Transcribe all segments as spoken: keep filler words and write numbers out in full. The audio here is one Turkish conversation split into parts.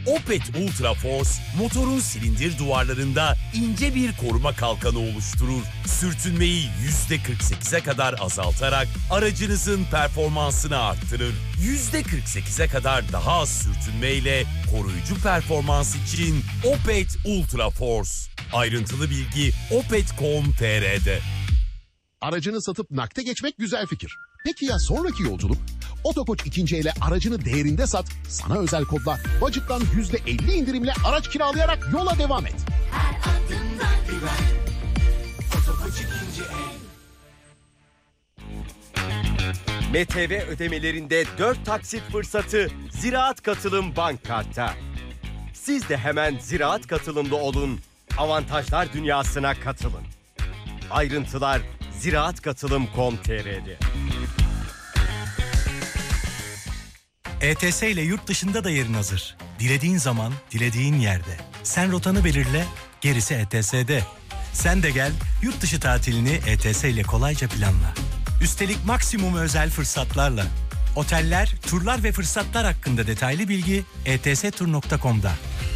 Opet Ultra Force, motorun silindir duvarlarında ince bir koruma kalkanı oluşturur. Sürtünmeyi yüzde kırk sekize kadar azaltarak aracınızın performansını arttırır. yüzde kırk sekize kadar daha az sürtünmeyle koruyucu performans için Opet Ultra Force. Ayrıntılı bilgi opet nokta com nokta tr'de. Aracını satıp nakde geçmek güzel fikir. Peki ya sonraki yolculuk? Otokoç ikinci ele aracını değerinde sat, sana özel kodla Bacık'tan yüzde elli indirimle araç kiralayarak yola devam et. Her adımda güven. Otokoç ikinci el. M T V ödemelerinde dört taksit fırsatı Ziraat Katılım Bank Kart'ta. Siz de hemen Ziraat Katılımlı olun, avantajlar dünyasına katılın. Ayrıntılar ziraat katılım nokta com nokta tr'de. E T S ile yurt dışında da yerin hazır. Dilediğin zaman, dilediğin yerde. Sen rotanı belirle, gerisi E T S'de. Sen de gel, yurt dışı tatilini E T S ile kolayca planla. Üstelik maksimum özel fırsatlarla. Oteller, turlar ve fırsatlar hakkında detaylı bilgi e t s tur nokta com'da.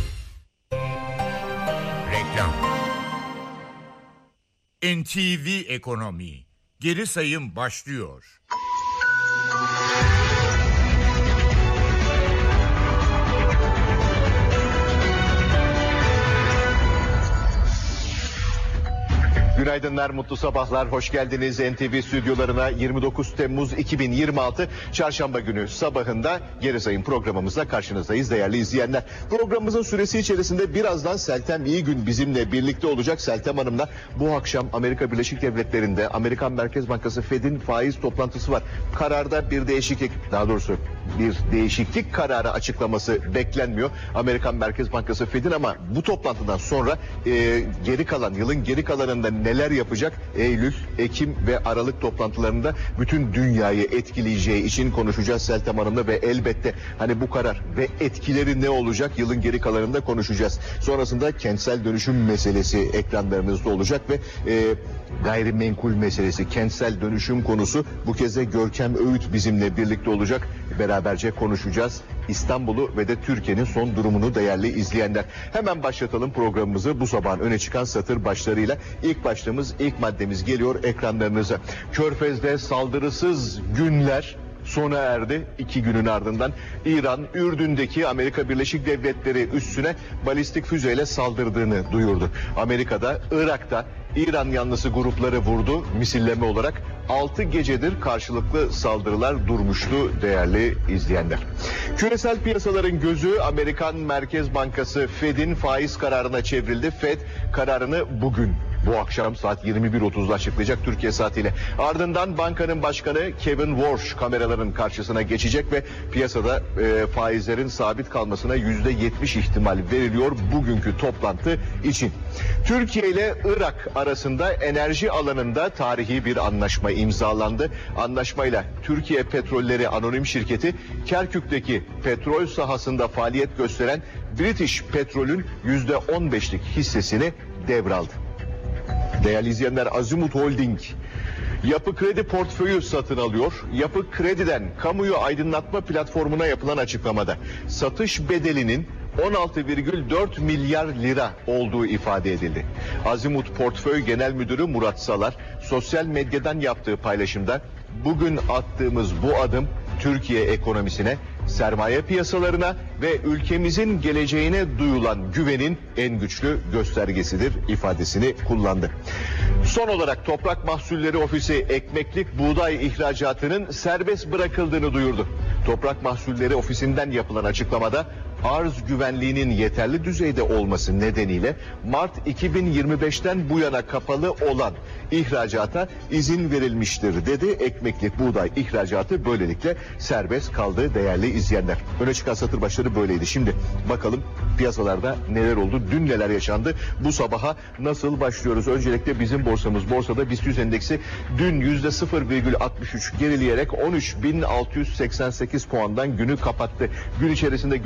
Reklam. N T V Ekonomi. Geri sayım başlıyor. Günaydınlar, mutlu sabahlar, hoş geldiniz N T V stüdyolarına. Yirmi dokuz Temmuz iki bin yirmi altı Çarşamba günü sabahında geri sayım programımızla karşınızdayız değerli izleyenler. Programımızın süresi içerisinde birazdan Seltem İyigün bizimle birlikte olacak. Seltem Hanım'la bu akşam Amerika Birleşik Devletleri'nde Amerikan Merkez Bankası Fed'in faiz toplantısı var. Kararda bir değişiklik, daha doğrusu bir değişiklik kararı açıklaması beklenmiyor Amerikan Merkez Bankası Fed'in, ama bu toplantıdan sonra e, geri kalan yılın geri kalanında neler yapacak? Eylül, Ekim ve Aralık toplantılarında bütün dünyayı etkileyeceği için konuşacağız Seltem Hanım'la ve elbette hani bu karar ve etkileri ne olacak yılın geri kalanında konuşacağız. Sonrasında kentsel dönüşüm meselesi ekranlarınızda olacak ve e, gayrimenkul meselesi, kentsel dönüşüm konusu bu kez de Görkem Öğüt bizimle birlikte olacak. Beraberce konuşacağız İstanbul'u ve de Türkiye'nin son durumunu değerli izleyenler. Hemen başlatalım programımızı bu sabahın öne çıkan satır başlarıyla. İlk başlığımız, ilk maddemiz geliyor ekranlarınıza. Körfez'de saldırısız günler sona erdi. İki günün ardından İran, Ürdün'deki Amerika Birleşik Devletleri üssüne balistik füzeyle saldırdığını duyurdu. Amerika'da, Irak'ta İran yanlısı grupları vurdu misilleme olarak. altı gecedir karşılıklı saldırılar durmuştu değerli izleyenler. Küresel piyasaların gözü Amerikan Merkez Bankası Fed'in faiz kararına çevrildi. Fed kararını bugün, bu akşam saat yirmi bir otuzda açıklayacak Türkiye saatiyle. Ardından bankanın başkanı Kevin Warsh kameraların karşısına geçecek ve piyasada e, faizlerin sabit kalmasına yüzde yetmiş ihtimal veriliyor bugünkü toplantı için. Türkiye ile Irak arasında enerji alanında tarihi bir anlaşma imzalandı. Anlaşmayla Türkiye Petrolleri Anonim Şirketi Kerkük'teki petrol sahasında faaliyet gösteren British Petrol'ün yüzde on beşlik hissesini devraldı. Değerli izleyenler, Azimut Holding Yapı Kredi portföyü satın alıyor. Yapı Kredi'den kamuyu aydınlatma platformuna yapılan açıklamada satış bedelinin on altı virgül dört milyar lira olduğu ifade edildi. Azimut Portföy Genel Müdürü Murat Salar sosyal medyadan yaptığı paylaşımda bugün attığımız bu adım Türkiye ekonomisine, sermaye piyasalarına ve ülkemizin geleceğine duyulan güvenin en güçlü göstergesidir ifadesini kullandı. Son olarak Toprak Mahsulleri Ofisi ekmeklik buğday ihracatının serbest bırakıldığını duyurdu. Toprak Mahsulleri Ofisi'nden yapılan açıklamada arz güvenliğinin yeterli düzeyde olması nedeniyle Mart iki bin yirmi beşten bu yana kapalı olan ihracata izin verilmiştir dedi. Ekmeklik buğday ihracatı böylelikle serbest kaldı değerli izleyenler. Öne çıkan satır başları böyleydi. Şimdi bakalım piyasalarda neler oldu, dün neler yaşandı, bu sabaha nasıl başlıyoruz? Öncelikle bizim borsamız, borsada BIST yüz endeksi dün yüzde sıfır virgül altmış üç gerileyerek on üç bin altı yüz seksen sekiz puandan günü kapattı. Gün içerisinde gördüğümüz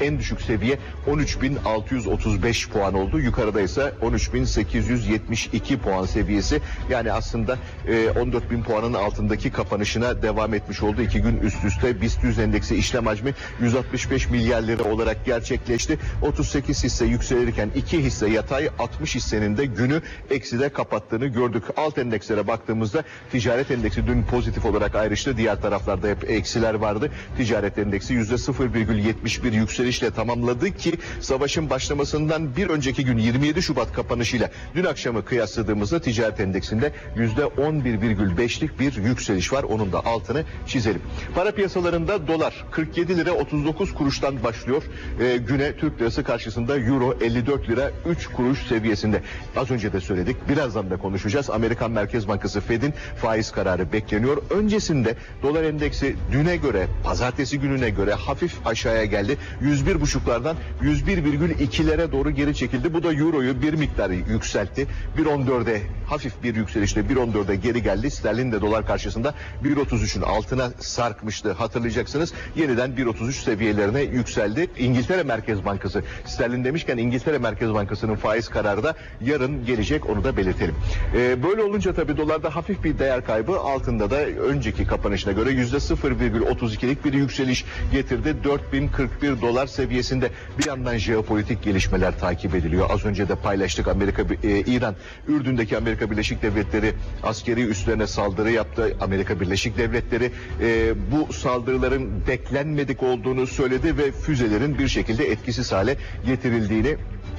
en düşük seviye on üç bin altı yüz otuz beş puan oldu. Yukarıda ise on üç bin sekiz yüz yetmiş iki puan seviyesi. Yani aslında e, on dört bin puanın altındaki kapanışına devam etmiş oldu. İki gün üst üste BIST yüz endeksi işlem hacmi yüz altmış beş milyar lira olarak gerçekleşti. otuz sekiz hisse yükselirken iki hisse yatay, altmış hissenin de günü ekside kapattığını gördük. Alt endekslere baktığımızda ticaret endeksi dün pozitif olarak ayrıştı. Diğer taraflarda hep eksiler vardı. Ticaret endeksi yüzde sıfır virgül yetmiş bir yükselişle tamamladı ki savaşın başlamasından bir önceki gün yirmi yedi Şubat kapanışıyla dün akşamı kıyasladığımızda ticaret endeksinde yüzde on bir virgül beşlik bir yükseliş var. Onun da altını çizelim. Para piyasalarında dolar kırk yedi lira otuz dokuz kuruştan başlıyor. E, güne Türk lirası karşısında euro elli dört lira üç kuruş seviyesinde. Az önce de söyledik. Birazdan da konuşacağız. Amerikan Merkez Bankası Fed'in faiz kararı bekleniyor. Öncesinde dolar endeksi düne göre, pazartesi gününe göre hafif aşağıya geldi. yüz bir buçuklardan yüz bir virgül ikilere doğru geri çekildi. Bu da euroyu bir miktar yükseltti. bir virgül on dörde hafif bir yükselişle bir virgül on dörde geri geldi. Sterlin de dolar karşısında bir virgül otuz üçün altına sarkmıştı. Hatırlayacaksınız. Yeniden bir virgül otuz üç seviyelerine yükseldi. İngiltere Merkez Bankası, sterlin demişken İngiltere Merkez Bankası'nın faiz kararı da yarın gelecek, onu da belirtelim. Ee, böyle olunca tabii dolarda hafif bir değer kaybı, altında da önceki kapanışına göre yüzde sıfır virgül otuz ikilik bir yükseliş getirdi. dört bin kırk bir dolar seviyesinde. Bir yandan jeopolitik gelişmeler takip ediliyor. Az önce de paylaştık. Amerika, e, İran, Ürdün'deki Amerika Birleşik Devletleri askeri üslerine saldırı yaptı. Amerika Birleşik Devletleri e, bu saldırıların beklenmedik olduğunu söyledi ve füzelerin bir şekilde etkisiz hale getirildiğini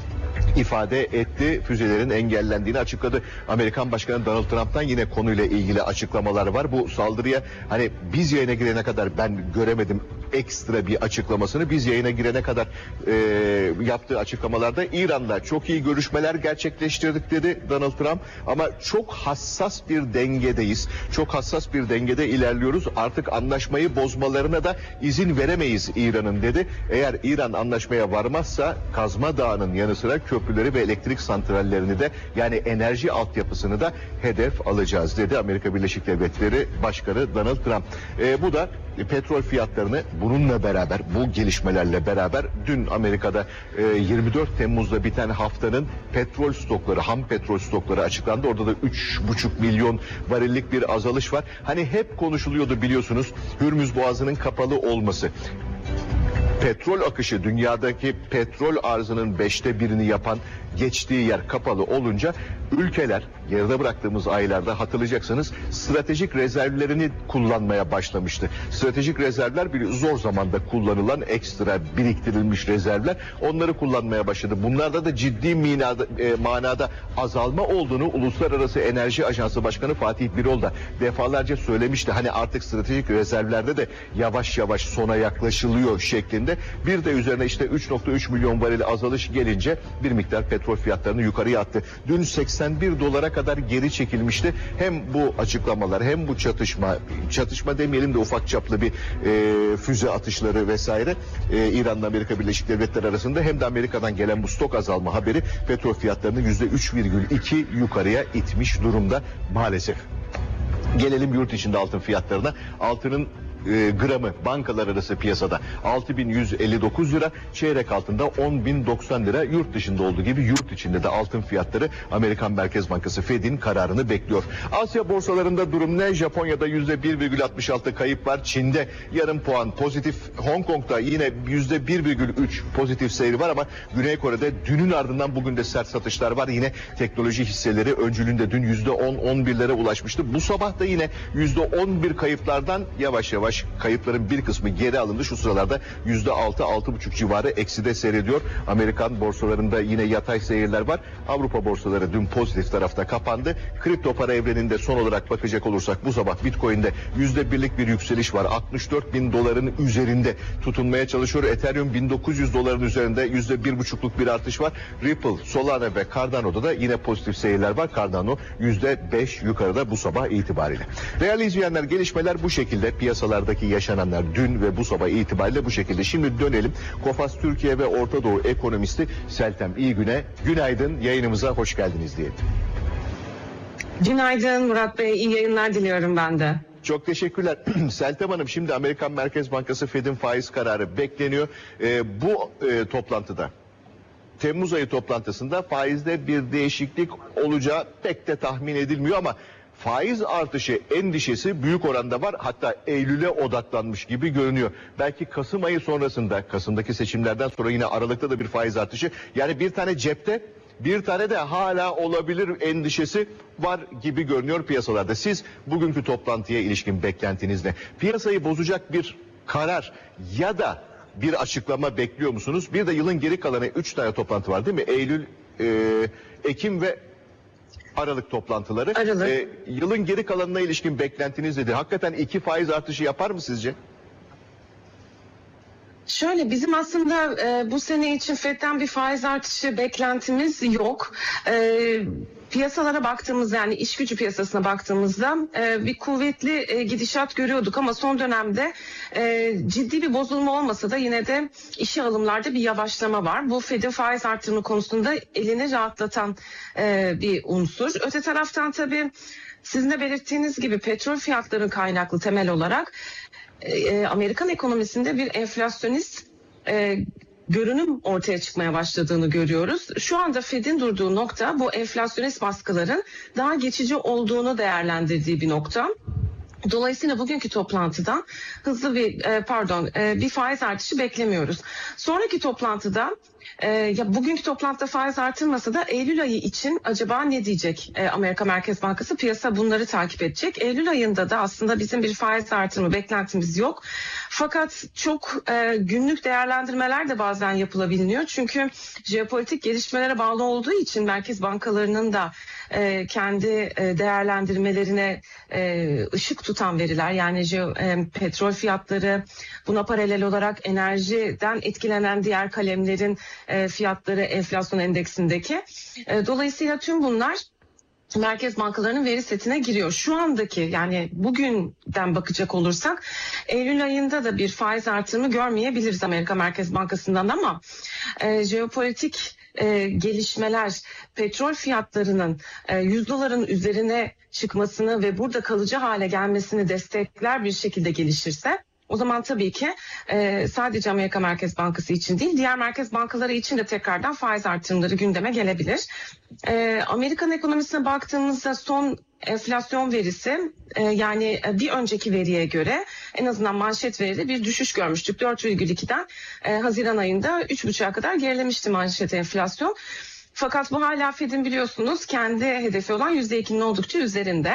ifade etti. Füzelerin engellendiğini açıkladı. Amerikan Başkanı Donald Trump'tan yine konuyla ilgili açıklamalar var. Bu saldırıya hani biz yayına girene kadar ben göremedim ekstra bir açıklamasını. Biz yayına girene kadar e, yaptığı açıklamalarda İran'la çok iyi görüşmeler gerçekleştirdik dedi Donald Trump. Ama çok hassas bir dengedeyiz. Çok hassas bir dengede ilerliyoruz. Artık anlaşmayı bozmalarına da izin veremeyiz İran'ın dedi. Eğer İran anlaşmaya varmazsa Kazma Dağı'nın yanı sıra köprüleri ve elektrik santrallerini de, yani enerji altyapısını da hedef alacağız dedi Amerika Birleşik Devletleri Başkanı Donald Trump. E, bu da petrol fiyatlarını bununla beraber, bu gelişmelerle beraber dün Amerika'da e, yirmi dört Temmuz'da biten haftanın petrol stokları, ham petrol stokları açıklandı. Orada da üç buçuk milyon varillik bir azalış var. Hani hep konuşuluyordu biliyorsunuz, Hürmüz Boğazı'nın kapalı olması. Petrol akışı, dünyadaki petrol arzının beşte birini yapan, geçtiği yer kapalı olunca ülkeler geride bıraktığımız aylarda hatırlayacaksınız stratejik rezervlerini kullanmaya başlamıştı. Stratejik rezervler bir zor zamanda kullanılan ekstra biriktirilmiş rezervler, onları kullanmaya başladı. Bunlarda da ciddi manada, e, manada azalma olduğunu Uluslararası Enerji Ajansı Başkanı Fatih Birol da defalarca söylemişti. Hani artık stratejik rezervlerde de yavaş yavaş sona yaklaşılıyor şeklinde. Bir de üzerine işte üç nokta üç milyon varil azalış gelince bir miktar petrol fiyatlarını yukarıya attı. Dün seksen bir dolara kadar geri çekilmişti. Hem bu açıklamalar hem bu çatışma, çatışma demeyelim de ufak çaplı bir e, füze atışları vesaire e, İran'la Amerika Birleşik Devletleri arasında, hem de Amerika'dan gelen bu stok azalma haberi petrol fiyatlarını yüzde üç virgül iki yukarıya itmiş durumda maalesef. Gelelim yurt içinde altın fiyatlarına. Altının E, gramı bankalar arası piyasada altı bin yüz elli dokuz lira, çeyrek altında on bin doksan lira. Yurt dışında olduğu gibi yurt içinde de altın fiyatları Amerikan Merkez Bankası Fed'in kararını bekliyor. Asya borsalarında durum ne? Japonya'da yüzde bir virgül altmış altı kayıp var. Çin'de yarım puan pozitif. Hong Kong'da yine yüzde bir virgül üç pozitif seyri var ama Güney Kore'de dünün ardından bugün de sert satışlar var. Yine teknoloji hisseleri öncülüğünde dün yüzde on on birlere ulaşmıştı. Bu sabah da yine yüzde on bir kayıplardan yavaş yavaş kayıpların bir kısmı geri alındı. Şu sıralarda yüzde altı altı buçuk civarı ekside seyrediyor. Amerikan borsalarında yine yatay seyirler var. Avrupa borsaları dün pozitif tarafta kapandı. Kripto para evreninde son olarak bakacak olursak bu sabah Bitcoin'de yüzde birlik bir yükseliş var. altmış dört bin doların üzerinde tutunmaya çalışıyor. Ethereum bin dokuz yüz doların üzerinde yüzde bir buçukluk bir artış var. Ripple, Solana ve Cardano'da da yine pozitif seyirler var. Cardano yüzde beş yukarıda bu sabah itibariyle. Değerli izleyenler, gelişmeler bu şekilde. Piyasalarda yaşananlar dün ve bu sabah itibariyle bu şekilde. Şimdi dönelim. Kofas Türkiye ve Orta Doğu ekonomisti Seltem İyigün'e günaydın, yayınımıza hoş geldiniz diyelim. Günaydın Murat Bey, iyi yayınlar diliyorum ben de. Çok teşekkürler. Seltem Hanım, şimdi Amerikan Merkez Bankası Fed'in faiz kararı bekleniyor. Ee, bu e, toplantıda, Temmuz ayı toplantısında faizde bir değişiklik olacağı pek de tahmin edilmiyor ama faiz artışı endişesi büyük oranda var. Hatta Eylül'e odaklanmış gibi görünüyor. Belki Kasım ayı sonrasında, Kasım'daki seçimlerden sonra yine Aralık'ta da bir faiz artışı. Yani bir tane cepte, bir tane de hala olabilir endişesi var gibi görünüyor piyasalarda. Siz bugünkü toplantıya ilişkin beklentiniz ne? Piyasayı bozacak bir karar ya da bir açıklama bekliyor musunuz? Bir de yılın geri kalanı üç tane toplantı var değil mi? Eylül, e, Ekim ve Aralık toplantıları. Aralık. E, yılın geri kalanına ilişkin beklentiniz nedir? Hakikaten iki faiz artışı yapar mı sizce? Şöyle, bizim aslında e, bu sene için Fed'den bir faiz artışı beklentimiz yok. E, piyasalara baktığımızda, yani iş gücü piyasasına baktığımızda e, bir kuvvetli e, gidişat görüyorduk ama son dönemde e, ciddi bir bozulma olmasa da yine de işe alımlarda bir yavaşlama var. Bu Fed'in faiz artırımı konusunda elini rahatlatan e, bir unsur. Öte taraftan tabii sizin de belirttiğiniz gibi petrol fiyatları kaynaklı temel olarak e, Amerikan ekonomisinde bir enflasyonist e, görünüm ortaya çıkmaya başladığını görüyoruz. Şu anda Fed'in durduğu nokta bu enflasyonist baskıların daha geçici olduğunu değerlendirdiği bir nokta. Dolayısıyla bugünkü toplantıdan hızlı bir e, pardon e, bir faiz artışı beklemiyoruz. Sonraki toplantıda e, ya bugünkü toplantıda faiz artırmasa da Eylül ayı için acaba ne diyecek e, Amerika Merkez Bankası? Piyasa bunları takip edecek. Eylül ayında da aslında bizim bir faiz artırımı beklentimiz yok. Fakat çok e, günlük değerlendirmeler de bazen yapılabiliyor. Çünkü jeopolitik gelişmelere bağlı olduğu için merkez bankalarının da e, kendi e, değerlendirmelerine e, ışık tutan veriler, yani jeo, e, petrol fiyatları, buna paralel olarak enerjiden etkilenen diğer kalemlerin e, fiyatları enflasyon endeksindeki. E, dolayısıyla tüm bunlar merkez bankalarının veri setine giriyor. Şu andaki, yani bugünden bakacak olursak Eylül ayında da bir faiz artırımı görmeyebiliriz Amerika Merkez Bankası'ndan ama e, jeopolitik e, gelişmeler, petrol fiyatlarının e, yüz doların üzerine çıkmasını ve burada kalıcı hale gelmesini destekler bir şekilde gelişirse, o zaman tabii ki e, sadece Amerika Merkez Bankası için değil, diğer merkez bankaları için de tekrardan faiz artırımları gündeme gelebilir. E, Amerikan ekonomisine baktığımızda son enflasyon verisi e, yani bir önceki veriye göre en azından manşet veride bir düşüş görmüştük. dört virgül ikiden e, Haziran ayında üç buçuğa kadar gerilemişti manşet enflasyon. Fakat bu hala Fed'in biliyorsunuz kendi hedefi olan yüzde ikinin oldukça üzerinde.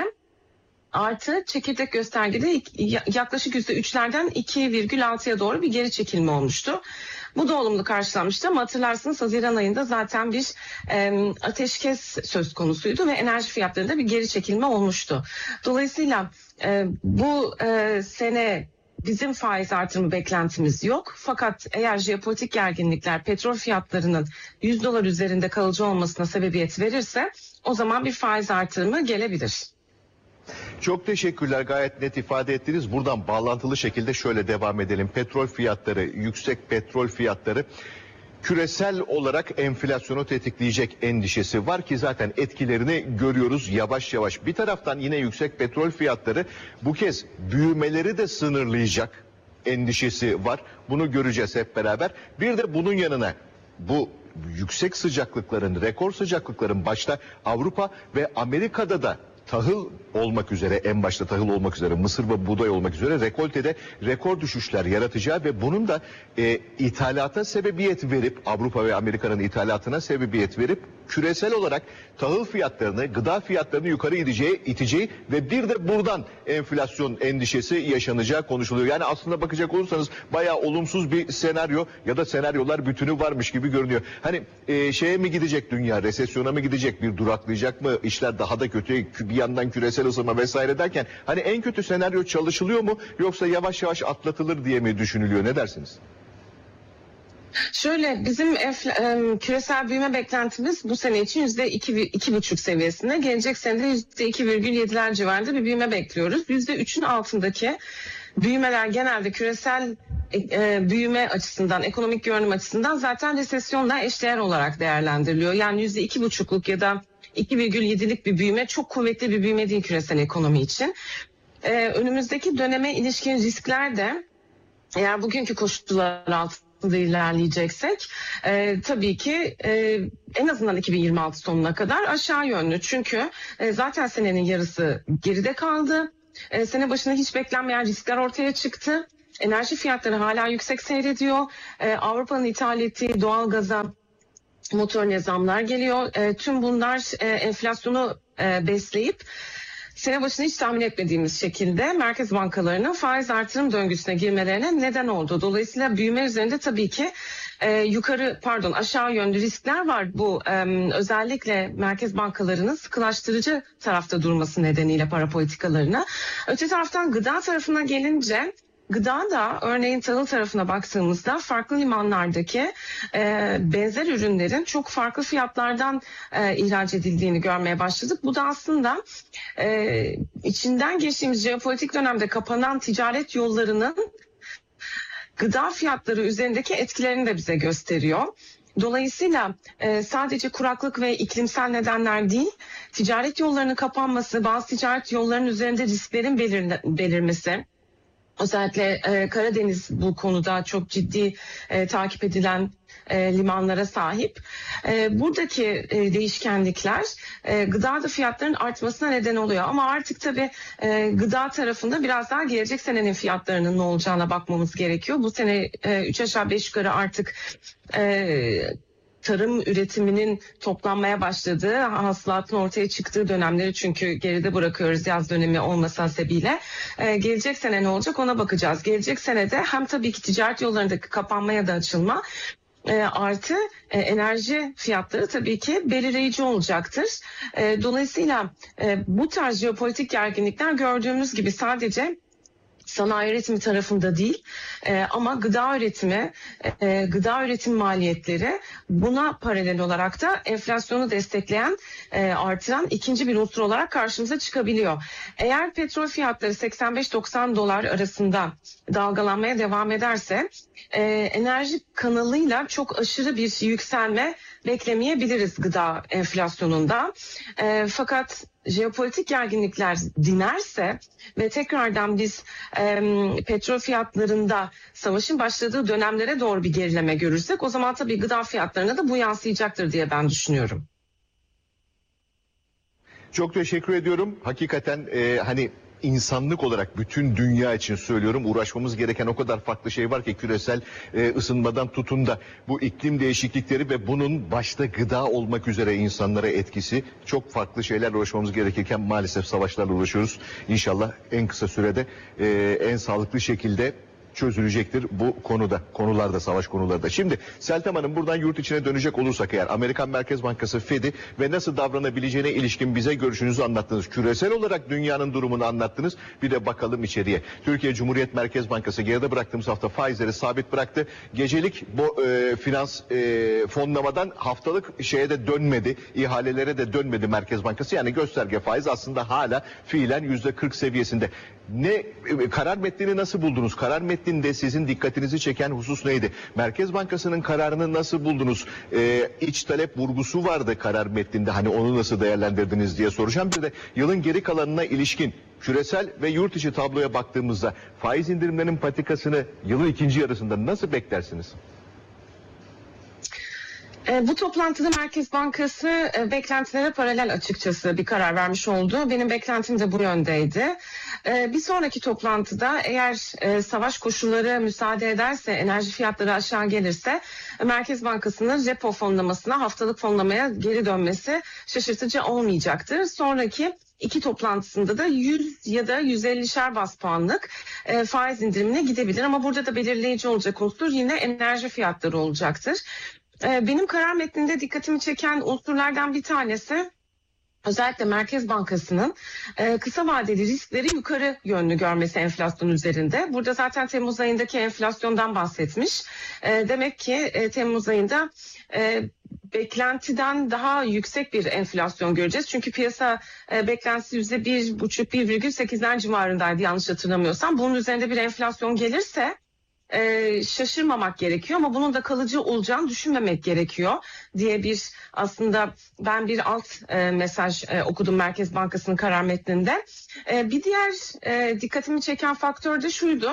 Artı çekirdek göstergede yaklaşık yüzde üçlerden iki virgül altıya doğru bir geri çekilme olmuştu. Bu da olumlu karşılanmıştı ama hatırlarsınız Haziran ayında zaten bir e, ateşkes söz konusuydu ve enerji fiyatlarında bir geri çekilme olmuştu. Dolayısıyla e, bu e, sene bizim faiz artırımı beklentimiz yok. Fakat eğer jeopolitik gerginlikler petrol fiyatlarının yüz dolar üzerinde kalıcı olmasına sebebiyet verirse o zaman bir faiz artırımı gelebilir. Çok teşekkürler, gayet net ifade ettiniz. Buradan bağlantılı şekilde şöyle devam edelim. Petrol fiyatları, yüksek petrol fiyatları küresel olarak enflasyonu tetikleyecek endişesi var ki zaten etkilerini görüyoruz yavaş yavaş. Bir taraftan yine yüksek petrol fiyatları bu kez büyümeleri de sınırlayacak endişesi var. Bunu göreceğiz hep beraber. Bir de bunun yanına bu yüksek sıcaklıkların, rekor sıcaklıkların başta Avrupa ve Amerika'da da tahıl olmak üzere, en başta tahıl olmak üzere, mısır ve buğday olmak üzere rekoltede rekor düşüşler yaratacağı ve bunun da e, ithalata sebebiyet verip, Avrupa ve Amerika'nın ithalatına sebebiyet verip küresel olarak tahıl fiyatlarını, gıda fiyatlarını yukarı iteceği, iteceği ve bir de buradan enflasyon endişesi yaşanacağı konuşuluyor. Yani aslında bakacak olursanız bayağı olumsuz bir senaryo ya da senaryolar bütünü varmış gibi görünüyor. Hani e, şeye mi gidecek dünya, resesyona mı gidecek, bir duraklayacak mı, işler daha da kötüye, bir yandan küresel ısınma vesaire derken hani en kötü senaryo çalışılıyor mu yoksa yavaş yavaş atlatılır diye mi düşünülüyor, ne dersiniz? Şöyle, bizim enfla- e, küresel büyüme beklentimiz bu sene için yüzde iki, iki buçuk seviyesinde. Gelecek sene de yüzde iki virgül yediler civarında bir büyüme bekliyoruz. Yüzde üçün altındaki büyümeler genelde küresel e, büyüme açısından, ekonomik görünüm açısından zaten resesyonla eşdeğer olarak değerlendiriliyor. Yani yüzde iki buçukluk ya da iki virgül yedilik bir büyüme çok kuvvetli bir büyüme değil küresel ekonomi için. e, önümüzdeki döneme ilişkin riskler de eğer bugünkü koşullar altında ilerleyeceksek e, tabii ki e, en azından iki bin yirmi altı sonuna kadar aşağı yönlü. Çünkü e, zaten senenin yarısı geride kaldı. E, sene başında hiç beklenmeyen riskler ortaya çıktı. Enerji fiyatları hala yüksek seyrediyor. E, Avrupa'nın ithal ettiği doğalgaza motorine zamlar geliyor. E, tüm bunlar e, enflasyonu e, besleyip sene başında hiç tahmin etmediğimiz şekilde merkez bankalarının faiz artırım döngüsüne girmelerine neden oldu. Dolayısıyla büyüme üzerinde tabii ki e, yukarı pardon aşağı yönlü riskler var. Bu e, özellikle merkez bankalarının sıkılaştırıcı tarafta durması nedeniyle para politikalarına. Öte taraftan gıda tarafına gelince gıda da örneğin tahıl tarafına baktığımızda farklı limanlardaki e, benzer ürünlerin çok farklı fiyatlardan e, ihraç edildiğini görmeye başladık. Bu da aslında e, içinden geçtiğimiz jeopolitik dönemde kapanan ticaret yollarının gıda fiyatları üzerindeki etkilerini de bize gösteriyor. Dolayısıyla e, sadece kuraklık ve iklimsel nedenler değil, ticaret yollarının kapanması, bazı ticaret yollarının üzerinde risklerin belir- belirmesi, özellikle e, Karadeniz bu konuda çok ciddi e, takip edilen e, limanlara sahip. E, buradaki e, değişkenlikler e, gıda da fiyatların artmasına neden oluyor. Ama artık tabii e, gıda tarafında biraz daha gelecek senenin fiyatlarının ne olacağına bakmamız gerekiyor. Bu sene e, üç aşağı beş yukarı artık E, tarım üretiminin toplanmaya başladığı, hasılatın ortaya çıktığı dönemleri çünkü geride bırakıyoruz yaz dönemi olmasa hasebiyle. Ee, gelecek sene ne olacak ona bakacağız. Gelecek senede hem tabii ki ticaret yollarındaki kapanmaya da açılma e, artı e, enerji fiyatları tabii ki belirleyici olacaktır. E, dolayısıyla e, bu tarz jeopolitik gerginlikler gördüğümüz gibi sadece sanayi üretimi tarafında değil e, ama gıda üretimi, e, gıda üretim maliyetleri buna paralel olarak da enflasyonu destekleyen, e, artıran ikinci bir unsur olarak karşımıza çıkabiliyor. Eğer petrol fiyatları seksen beş doksan dolar arasında dalgalanmaya devam ederse e, enerji kanalıyla çok aşırı bir yükselme beklemeyebiliriz gıda enflasyonunda. E, fakat jeopolitik gerginlikler dinerse ve tekrardan biz e, petrol fiyatlarında savaşın başladığı dönemlere doğru bir gerileme görürsek o zaman tabii gıda fiyatlarına da bu yansıyacaktır diye ben düşünüyorum. Çok teşekkür ediyorum. Hakikaten e, hani insanlık olarak bütün dünya için söylüyorum, uğraşmamız gereken o kadar farklı şey var ki küresel e, ısınmadan tutun da bu iklim değişiklikleri ve bunun başta gıda olmak üzere insanlara etkisi, çok farklı şeylerle uğraşmamız gerekirken maalesef savaşlarla uğraşıyoruz. İnşallah en kısa sürede e, en sağlıklı şekilde çözülecektir bu konuda, konularda, savaş konularda. Şimdi Seltem Hanım, buradan yurt içine dönecek olursak eğer, Amerikan Merkez Bankası Fed'i ve nasıl davranabileceğine ilişkin bize görüşünüzü anlattınız. Küresel olarak dünyanın durumunu anlattınız. Bir de bakalım içeriye. Türkiye Cumhuriyet Merkez Bankası geride bıraktığımız hafta faizleri sabit bıraktı. Gecelik bu e, finans e, fonlamadan haftalık şeye de dönmedi, ihalelere de dönmedi Merkez Bankası. Yani gösterge faiz aslında hala fiilen yüzde kırk seviyesinde. Ne e, karar metnini nasıl buldunuz? Karar metninde sizin dikkatinizi çeken husus neydi? Merkez Bankası'nın kararını nasıl buldunuz? Ee, iç talep vurgusu vardı karar metninde. Hani onu nasıl değerlendirdiniz diye soracağım. Bir de yılın geri kalanına ilişkin küresel ve yurt içi tabloya baktığımızda faiz indirimlerinin patikasını yılın ikinci yarısında nasıl beklersiniz? Bu toplantıda Merkez Bankası beklentilere paralel açıkçası bir karar vermiş oldu. Benim beklentim de bu yöndeydi. Bir sonraki toplantıda eğer savaş koşulları müsaade ederse, enerji fiyatları aşağı gelirse Merkez Bankası'nın repo fonlamasına, haftalık fonlamaya geri dönmesi şaşırtıcı olmayacaktır. Sonraki İki toplantısında da yüz ya da yüz ellişer bas puanlık e, faiz indirimine gidebilir. Ama burada da belirleyici olacak unsur yine enerji fiyatları olacaktır. E, benim karar metninde dikkatimi çeken unsurlardan bir tanesi özellikle Merkez Bankası'nın e, kısa vadeli riskleri yukarı yönlü görmesi enflasyon üzerinde. Burada zaten Temmuz ayındaki enflasyondan bahsetmiş. E, demek ki e, Temmuz ayında e, beklentiden daha yüksek bir enflasyon göreceğiz. Çünkü piyasa e, beklentisi yüzde bir buçuk bir virgül sekizler civarındaydı yanlış hatırlamıyorsam. Bunun üzerinde bir enflasyon gelirse e, şaşırmamak gerekiyor ama bunun da kalıcı olacağını düşünmemek gerekiyor diye bir aslında ben bir alt e, mesaj e, okudum Merkez Bankası'nın karar metninde. E, bir diğer e, dikkatimi çeken faktör de şuydu.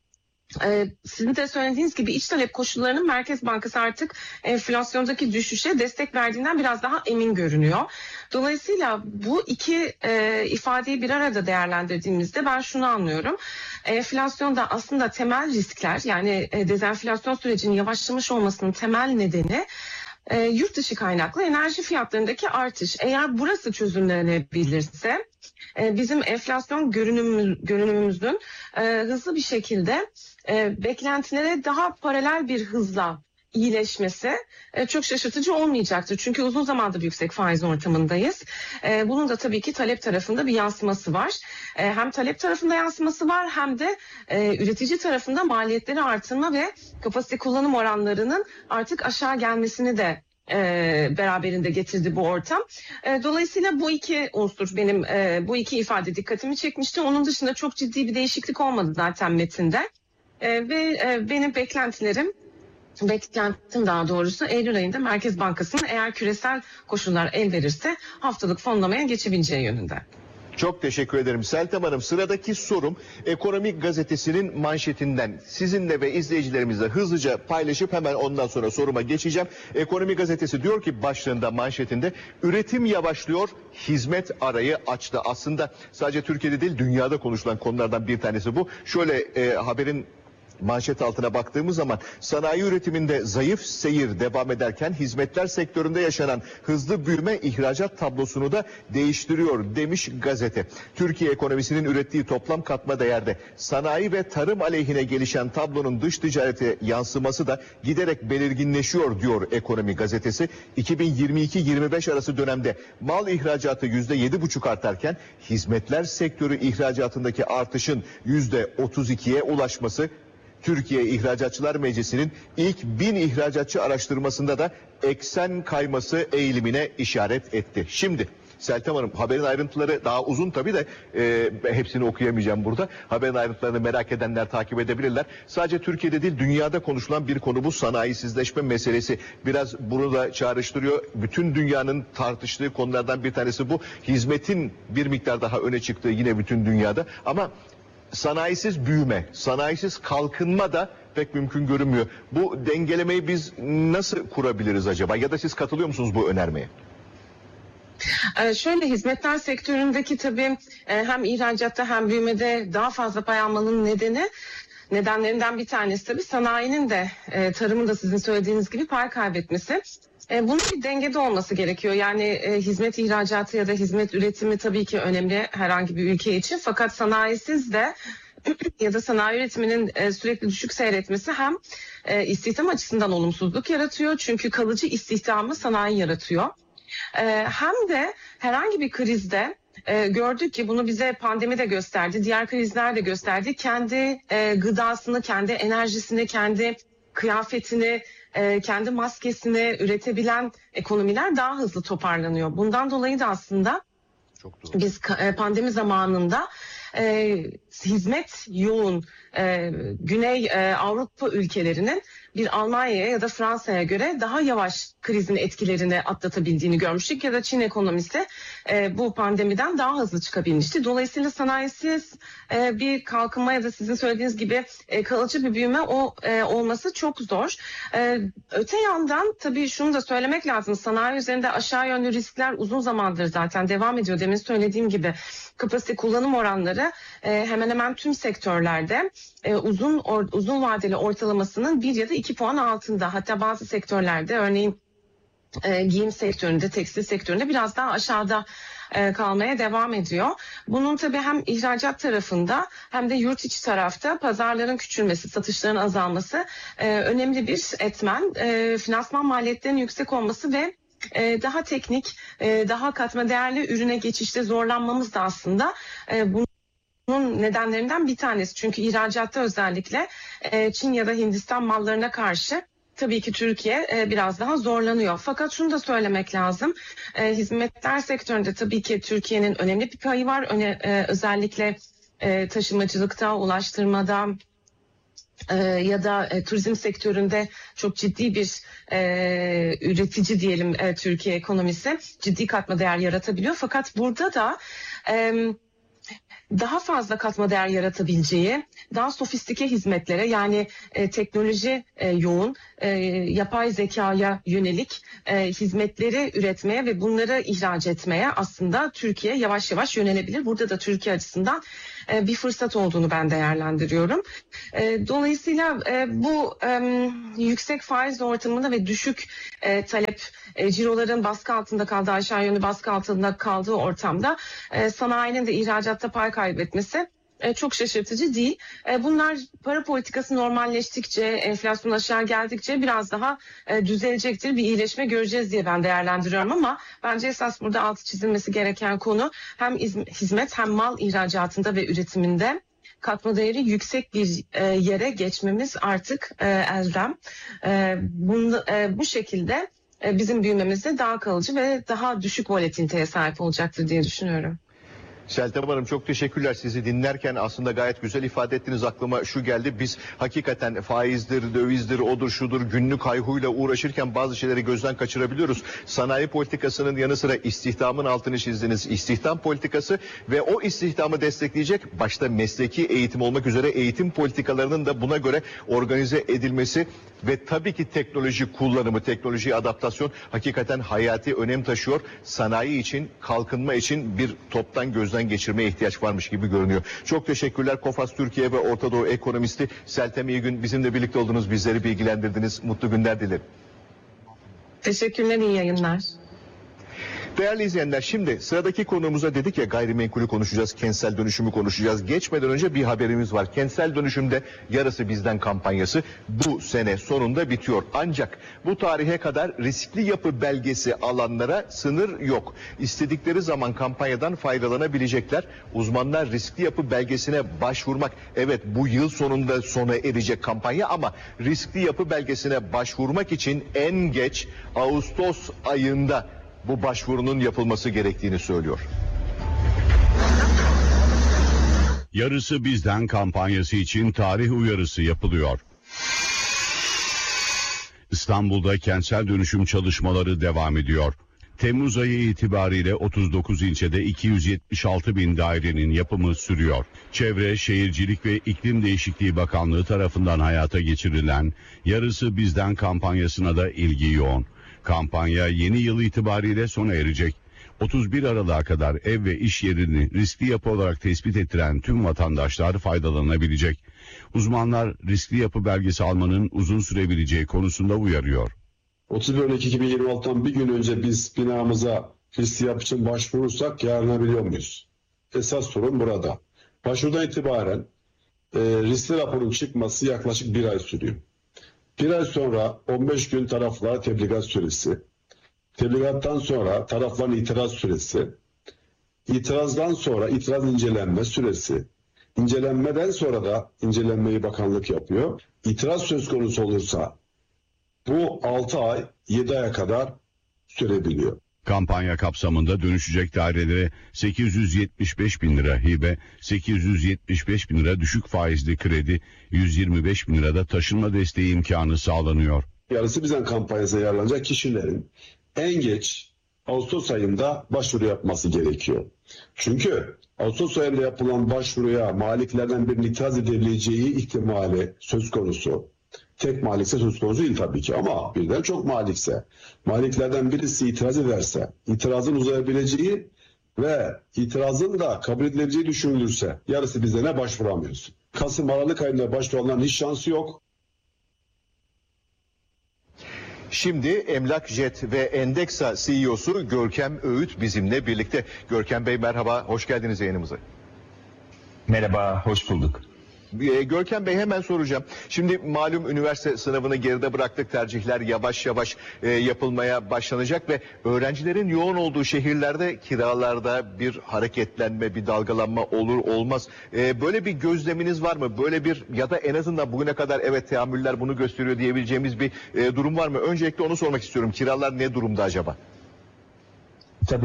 Ee, sizin de söylediğiniz gibi iç talep koşullarının Merkez Bankası artık enflasyondaki düşüşe destek verdiğinden biraz daha emin görünüyor. Dolayısıyla bu iki e, ifadeyi bir arada değerlendirdiğimizde ben şunu anlıyorum. Enflasyonda aslında temel riskler, yani e, dezenflasyon sürecinin yavaşlamış olmasının temel nedeni e, yurt dışı kaynaklı enerji fiyatlarındaki artış. Eğer burası çözümlenebilirse e, bizim enflasyon görünümümüz, görünümümüzün e, hızlı bir şekilde e, beklentilere daha paralel bir hızla iyileşmesi e, çok şaşırtıcı olmayacaktır. Çünkü uzun zamandır yüksek faiz ortamındayız. E, bunun da tabii ki talep tarafında bir yansıması var. E, hem talep tarafında yansıması var hem de e, üretici tarafında maliyetleri artırma ve kapasite kullanım oranlarının artık aşağı gelmesini de e, beraberinde getirdi bu ortam. E, dolayısıyla bu iki unsur benim e, bu iki ifade dikkatimi çekmişti. Onun dışında çok ciddi bir değişiklik olmadı zaten metinde. E, ve e, benim beklentilerim Beklentim daha doğrusu Eylül ayında Merkez Bankası'nın eğer küresel koşullar el verirse haftalık fonlamaya geçebileceği yönünde. Çok teşekkür ederim Seltem Hanım. Sıradaki sorum Ekonomi Gazetesi'nin manşetinden sizinle ve izleyicilerimizle hızlıca paylaşıp hemen ondan sonra soruma geçeceğim. Ekonomi Gazetesi diyor ki başlığında, manşetinde, üretim yavaşlıyor, hizmet arayı açtı. Aslında sadece Türkiye'de değil, dünyada konuşulan konulardan bir tanesi bu. Şöyle e, haberin manşet altına baktığımız zaman sanayi üretiminde zayıf seyir devam ederken hizmetler sektöründe yaşanan hızlı büyüme ihracat tablosunu da değiştiriyor demiş gazete. Türkiye ekonomisinin ürettiği toplam katma değerde sanayi ve tarım aleyhine gelişen tablonun dış ticarete yansıması da giderek belirginleşiyor diyor Ekonomi Gazetesi. iki bin yirmi iki yirmi beş arası dönemde mal ihracatı yüzde yedi buçuk artarken hizmetler sektörü ihracatındaki artışın yüzde otuz ikiye ulaşması Türkiye İhracatçılar Meclisi'nin ilk bin ihracatçı araştırmasında da eksen kayması eğilimine işaret etti. Şimdi Seltem Hanım, haberin ayrıntıları daha uzun tabii de e, hepsini okuyamayacağım burada. Haberin ayrıntılarını merak edenler takip edebilirler. Sadece Türkiye'de değil, dünyada konuşulan bir konu bu sanayisizleşme meselesi. Biraz bunu da çağrıştırıyor. Bütün dünyanın tartıştığı konulardan bir tanesi bu. Hizmetin bir miktar daha öne çıktığı yine bütün dünyada ama sanayisiz büyüme, sanayisiz kalkınma da pek mümkün görünmüyor. Bu dengelemeyi biz nasıl kurabiliriz acaba? Ya da siz katılıyor musunuz bu önermeye? Ee, şöyle hizmetler sektöründeki tabii e, hem ihracatta hem büyümede daha fazla pay almanın nedeni nedenlerinden bir tanesi tabii sanayinin de e, tarımın da sizin söylediğiniz gibi pay kaybetmesi. E, bunun bir dengede olması gerekiyor. Yani e, hizmet ihracatı ya da hizmet üretimi tabii ki önemli herhangi bir ülke için. Fakat sanayisiz de ya da sanayi üretiminin e, sürekli düşük seyretmesi hem e, istihdam açısından olumsuzluk yaratıyor. Çünkü kalıcı istihdamı sanayi yaratıyor. E, hem de herhangi bir krizde e, gördük ki bunu bize pandemi de gösterdi, diğer krizler de gösterdi. Kendi e, gıdasını, kendi enerjisini, kendi kıyafetini, e, kendi maskesini üretebilen ekonomiler daha hızlı toparlanıyor. Bundan dolayı da aslında çok doğru. Biz e, pandemi zamanında e, hizmet yoğun e, Güney e, Avrupa ülkelerinin bir Almanya'ya ya da Fransa'ya göre daha yavaş krizin etkilerini atlatabildiğini görmüştük ya da Çin ekonomisi e, bu pandemiden daha hızlı çıkabilmişti. Dolayısıyla sanayisiz e, bir kalkınma ya da sizin söylediğiniz gibi e, kalıcı bir büyüme o e, olması çok zor. E, öte yandan tabii şunu da söylemek lazım. Sanayi üzerinde aşağı yönlü riskler uzun zamandır zaten devam ediyor. Demin söylediğim gibi kapasite kullanım oranları e, hemen hemen tüm sektörlerde e, uzun or, uzun vadeli ortalamasının bir ya da iki puan altında. Hatta bazı sektörlerde örneğin e, giyim sektöründe, tekstil sektöründe biraz daha aşağıda e, kalmaya devam ediyor. Bunun tabii hem ihracat tarafında hem de yurt içi tarafta pazarların küçülmesi, satışların azalması e, önemli bir etmen. E, finansman maliyetlerinin yüksek olması ve e, daha teknik, e, daha katma değerli ürüne geçişte zorlanmamız da aslında e, bunu bunun nedenlerinden bir tanesi. Çünkü ihracatta özellikle e, Çin ya da Hindistan mallarına karşı tabii ki Türkiye e, biraz daha zorlanıyor. Fakat şunu da söylemek lazım. E, hizmetler sektöründe tabii ki Türkiye'nin önemli bir payı var. Öne, e, özellikle e, taşımacılıkta, ulaştırmada, Ee, ya da e, turizm sektöründe çok ciddi bir e, üretici diyelim e, Türkiye ekonomisi ciddi katma değer yaratabiliyor. Fakat burada da e, daha fazla katma değer yaratabileceği, daha sofistike hizmetlere yani e, teknoloji e, yoğun, e, yapay zekaya yönelik e, hizmetleri üretmeye ve bunları ihraç etmeye aslında Türkiye yavaş yavaş yönelebilir. Burada da Türkiye açısından e, bir fırsat olduğunu ben değerlendiriyorum. E, dolayısıyla e, bu e, yüksek faiz ortamında ve düşük e, talep, e, ciroların baskı altında kaldığı, aşağı yönlü baskı altında kaldığı ortamda e, sanayinin de ihracatta pay kaybetmesi e, çok şaşırtıcı değil. E, bunlar para politikası normalleştikçe, enflasyon aşağı geldikçe biraz daha e, düzelecektir. Bir iyileşme göreceğiz diye ben değerlendiriyorum ama bence esas burada altı çizilmesi gereken konu hem hizmet hem mal ihracatında ve üretiminde katma değeri yüksek bir e, yere geçmemiz artık e, elzem. E, bunu, e, bu şekilde e, bizim büyümemizde daha kalıcı ve daha düşük volatiliteye sahip olacaktır diye düşünüyorum. Seltem Hanım çok teşekkürler. Sizi dinlerken aslında gayet güzel ifade ettiniz. Aklıma şu geldi. Biz hakikaten faizdir, dövizdir, odur şudur günlük hayhuyla uğraşırken bazı şeyleri gözden kaçırabiliyoruz. Sanayi politikasının yanı sıra istihdamın altını çizdiniz. İstihdam politikası ve o istihdamı destekleyecek başta mesleki eğitim olmak üzere eğitim politikalarının da buna göre organize edilmesi ve tabii ki teknoloji kullanımı, teknoloji adaptasyon hakikaten hayati önem taşıyor. Sanayi için, kalkınma için bir toptan gözden geçirmeye ihtiyaç varmış gibi görünüyor. Çok teşekkürler. Kofas Türkiye ve Orta Doğu ekonomisti Seltem İyigün, bizimle birlikte oldunuz, bizleri bilgilendirdiniz. Mutlu günler dilerim. Teşekkürler, iyi yayınlar. Değerli izleyenler, şimdi sıradaki konuğumuza dedik ya, gayrimenkulü konuşacağız, kentsel dönüşümü konuşacağız. Geçmeden önce bir haberimiz var. Kentsel dönüşümde yarısı bizden kampanyası bu sene sonunda bitiyor. Ancak bu tarihe kadar riskli yapı belgesi alanlara sınır yok. İstedikleri zaman kampanyadan faydalanabilecekler. Uzmanlar riskli yapı belgesine başvurmak, evet bu yıl sonunda sona erecek kampanya ama riskli yapı belgesine başvurmak için en geç Ağustos ayında bu başvurunun yapılması gerektiğini söylüyor. Yarısı bizden kampanyası için tarih uyarısı yapılıyor. İstanbul'da kentsel dönüşüm çalışmaları devam ediyor. Temmuz ayı itibariyle otuz dokuz ilçede iki yüz yetmiş altı bin dairenin yapımı sürüyor. Çevre, Şehircilik ve İklim Değişikliği Bakanlığı tarafından hayata geçirilen Yarısı Bizden kampanyasına da ilgi yoğun. Kampanya yeni yıl itibariyle sona erecek. otuz bir Aralık'a kadar ev ve iş yerini riskli yapı olarak tespit ettiren tüm vatandaşlar faydalanabilecek. Uzmanlar riskli yapı belgesi almanın uzun sürebileceği konusunda uyarıyor. otuz bir Aralık iki bin yirmi altıdan bir gün önce biz binamıza riskli yapı için başvurursak yararlanabiliyor muyuz? Esas sorun burada. Başvurudan itibaren e, riskli raporun çıkması yaklaşık bir ay sürüyor. Bir ay sonra on beş gün taraflara tebligat süresi, tebligattan sonra tarafların itiraz süresi, itirazdan sonra itiraz incelenme süresi, incelenmeden sonra da incelenmeyi bakanlık yapıyor. İtiraz söz konusu olursa bu altı ay yedi aya kadar sürebiliyor. Kampanya kapsamında dönüşecek dairelere sekiz yüz yetmiş beş bin lira hibe, sekiz yüz yetmiş beş bin lira düşük faizli kredi, yüz yirmi beş bin lirada taşınma desteği imkanı sağlanıyor. Yarısı bizden kampanyasına yararlanacak kişilerin en geç Ağustos ayında başvuru yapması gerekiyor. Çünkü Ağustos ayında yapılan başvuruya maliklerden birinin itiraz edebileceği ihtimali söz konusu. Tek malikse söz konusu değil tabii ki ama birden çok malikse, maliklerden birisi itiraz ederse, itirazın uzayabileceği ve itirazın da kabul edilebileceği düşünülürse yarısı bizden başvuramıyorsun. Kasım Aralık ayında başvuranların hiç şansı yok. Şimdi Emlak Jet ve Endeksa C E O'su Görkem Öğüt bizimle birlikte. Görkem Bey merhaba, hoş geldiniz yayınımıza. Merhaba, hoş bulduk. Görkem Bey hemen soracağım. Şimdi malum üniversite sınavını geride bıraktık. Tercihler yavaş yavaş e, yapılmaya başlanacak ve öğrencilerin yoğun olduğu şehirlerde kiralarda bir hareketlenme, bir dalgalanma olur olmaz. E, böyle bir gözleminiz var mı? Böyle bir ya da en azından bugüne kadar evet teamüller bunu gösteriyor diyebileceğimiz bir e, durum var mı? Öncelikle onu sormak istiyorum. Kiralar ne durumda acaba? Tabii.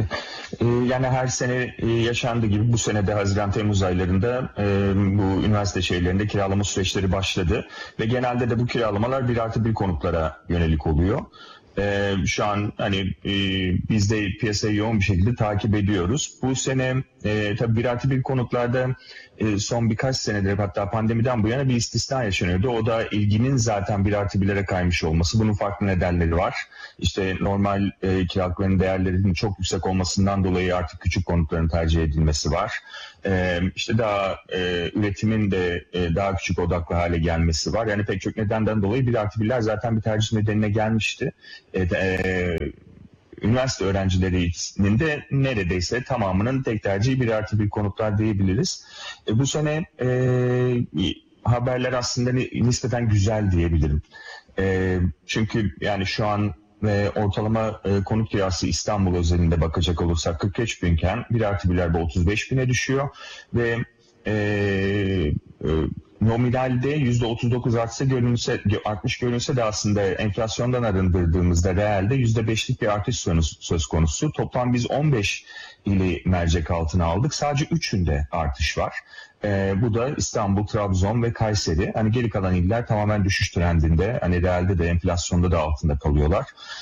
Ee, yani her sene e, yaşandığı gibi bu sene de Haziran-Temmuz aylarında e, bu üniversite şehirlerinde kiralama süreçleri başladı. Ve genelde de bu kiralamalar bir artı bir konutlara yönelik oluyor. Ee, şu an hani e, biz de piyasayı yoğun bir şekilde takip ediyoruz. Bu sene e, tabii bir artı bir konutlarda e, son birkaç senedir, hatta pandemiden bu yana bir istisna yaşanıyordu. O da ilginin zaten bir artı birlere kaymış olması. Bunun farklı nedenleri var. İşte normal e, kiralıkların değerlerinin çok yüksek olmasından dolayı artık küçük konutların tercih edilmesi var. E, işte daha e, üretimin de e, daha küçük odaklı hale gelmesi var. Yani pek çok nedenden dolayı bir artı birler zaten bir tercih nedenine gelmişti. E, e, üniversite öğrencilerinin de neredeyse tamamının tek tercihi bir artı bir konutlar diyebiliriz. E, bu sene e, haberler aslında nispeten güzel diyebilirim. E, çünkü yani şu an ve ortalama e, konut kirası İstanbul özelinde bakacak olursak kırk üç binken bir artı birlerde otuz beş bine düşüyor ve e, e, nominalde yüzde otuz dokuz artsa görünse, artmış görünse de aslında enflasyondan arındırdığımızda realde yüzde beşlik bir artış söz konusu. Toplam biz on beş ili mercek altına aldık. Sadece üçünde artış var. Ee, bu da İstanbul, Trabzon ve Kayseri. Hani geri kalan iller tamamen düşüş trendinde. Hani realde de enflasyonda da altında kalıyorlar.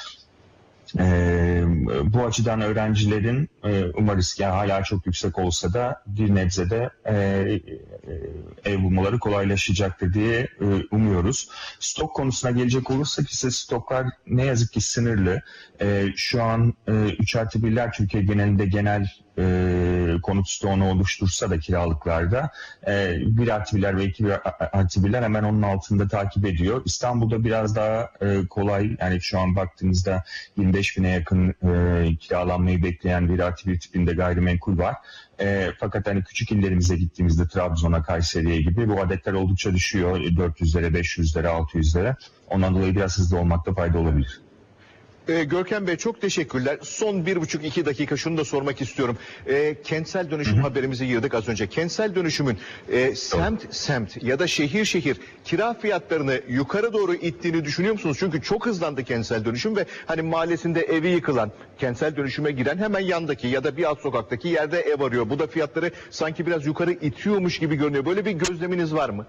Ee, bu açıdan öğrencilerin e, umarız ki yani hala çok yüksek olsa da bir nebze de e, e, ev bulmaları kolaylaşacaktır diye e, umuyoruz. Stok konusuna gelecek olursak ise stoklar ne yazık ki sınırlı. E, şu an e, üç artı birler Türkiye genelinde genel e, konut stoğunu oluştursa da kiralıklarda e, bir artı birler ve iki artı birler hemen onun altında takip ediyor. İstanbul'da biraz daha e, kolay, yani şu an baktığımızda yirmi beş bine yakın e, kiralanmayı bekleyen bir artı bir tipinde gayrimenkul var. E, fakat hani küçük illerimize gittiğimizde Trabzon'a, Kayseri'ye gibi bu adetler oldukça düşüyor. dört yüzlere, beş yüzlere, altı yüzlere. Ondan dolayı biraz hızlı olmakta fayda olabilir. Ee, Görkem Bey çok teşekkürler. Son bir buçuk iki dakika şunu da sormak istiyorum. Ee, kentsel dönüşüm Hı-hı. haberimizi girdik az önce. Kentsel dönüşümün e, semt semt ya da şehir şehir kira fiyatlarını yukarı doğru ittiğini düşünüyor musunuz? Çünkü çok hızlandı kentsel dönüşüm ve hani mahallesinde evi yıkılan, kentsel dönüşüme giren hemen yandaki ya da bir alt sokaktaki yerde ev arıyor. Bu da fiyatları sanki biraz yukarı itiyormuş gibi görünüyor. Böyle bir gözleminiz var mı?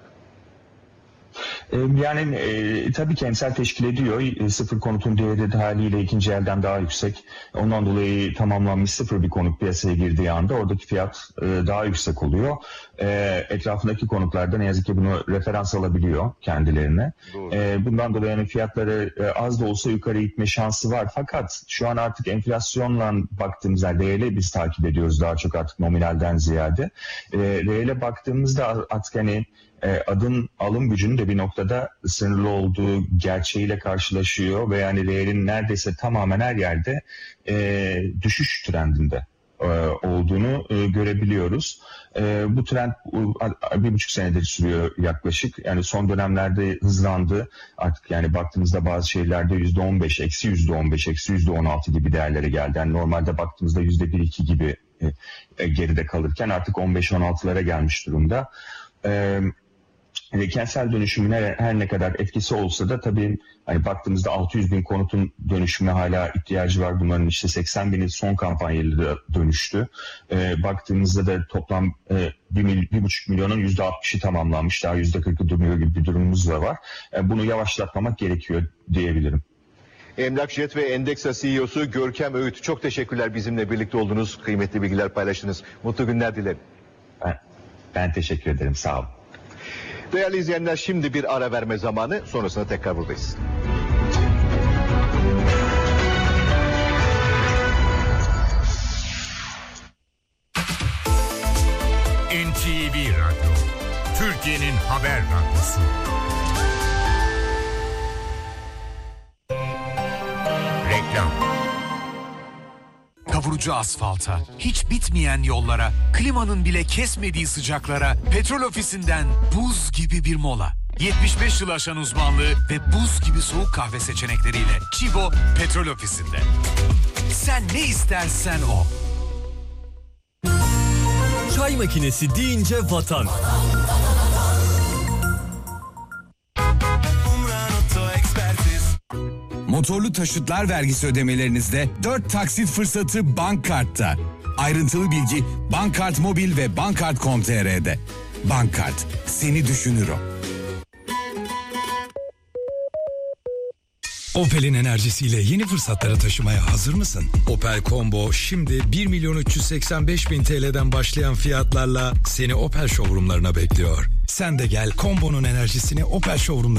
Yani e, tabii kentsel teşkil ediyor. E, sıfır konutun değeri de haliyle ikinci elden daha yüksek. Ondan dolayı tamamlanmış sıfır bir konut piyasaya girdiği anda oradaki fiyat e, daha yüksek oluyor. E, etrafındaki konutlarda ne yazık ki bunu referans alabiliyor kendilerine. E, bundan dolayı yani fiyatları e, az da olsa yukarı gitme şansı var. Fakat şu an artık enflasyonla baktığımızda reale biz takip ediyoruz daha çok artık nominalden ziyade. E, reale baktığımızda artık hani E, adın alım gücünün de bir noktada sınırlı olduğu gerçeğiyle karşılaşıyor ve yani değerin neredeyse tamamen her yerde e, düşüş trendinde e, olduğunu e, görebiliyoruz. E, bu trend e, bir buçuk senedir sürüyor yaklaşık. Yani son dönemlerde hızlandı. Artık yani baktığımızda bazı şehirlerde yüzde on beş, eksi yüzde on beş, eksi yüzde on altı gibi değerlere geldi. Yani normalde baktığımızda yüzde bir iki gibi e, geride kalırken artık on beş on altılara gelmiş durumda. E, Yani kentsel dönüşümün her, her ne kadar etkisi olsa da tabii hani baktığımızda altı yüz bin konutun dönüşüme hala ihtiyacı var. Bunların işte seksen binin son kampanyayla dönüştü. Ee, baktığımızda da toplam e, bir buçuk milyonun yüzde altmışı tamamlanmış. Daha yüzde kırkı duruyor gibi bir durumumuz da var. Yani bunu yavaşlatmamak gerekiyor diyebilirim. Emlak Jet ve Endeksa C E O'su Görkem Öğüt. Çok teşekkürler bizimle birlikte oldunuz. Kıymetli bilgiler paylaştınız. Mutlu günler dilerim. Ben, ben teşekkür ederim. Sağ olun. Değerli izleyenler, şimdi bir ara verme zamanı, sonrasında tekrar buradayız. N T V Radyo, Türkiye'nin haber radyosu. Reklam. Kavurucu asfalta, hiç bitmeyen yollara, klimanın bile kesmediği sıcaklara, Petrol Ofisi'nden buz gibi bir mola. yetmiş beş yıl aşan uzmanlığı ve buz gibi soğuk kahve seçenekleriyle Çibo Petrol Ofisi'nde. Sen ne istersen o. Çay makinesi deyince vatan. Motorlu taşıtlar vergisi ödemelerinizde dört taksit fırsatı Bankkart'ta. Ayrıntılı bilgi Bankkart Mobil ve bankkart nokta com nokta tr'de. Bankkart, seni düşünür o. Opel'in enerjisiyle yeni fırsatlara taşımaya hazır mısın? Opel Combo şimdi bir milyon üç yüz seksen beş bin T L'den başlayan fiyatlarla seni Opel showroomlarına bekliyor. Sen de gel Combo'nun enerjisini Opel showroomlarına